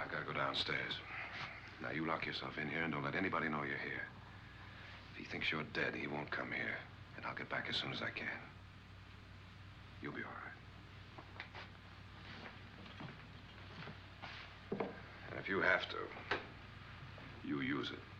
I've got to go downstairs. Now, you lock yourself in here and don't let anybody know you're here. If he thinks you're dead, he won't come here. And I'll get back as soon as I can. You'll be all right. And if you have to, you use it.